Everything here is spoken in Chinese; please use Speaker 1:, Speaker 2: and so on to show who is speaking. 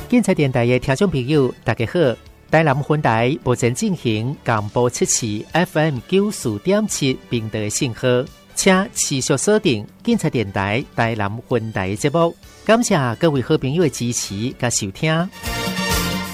Speaker 1: 警察电台的听众朋友大家好，台南分台目前进行广播7期 FM94.7 频道的信号，请持续锁定警察电台台南分台节目，感谢各位好朋友的支持和收听。